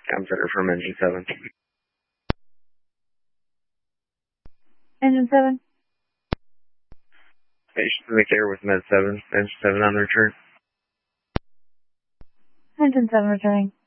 I'm Center from Engine 7. Engine 7. Station in the care with Med 7. Engine 7 on the return. Engine 7 returning.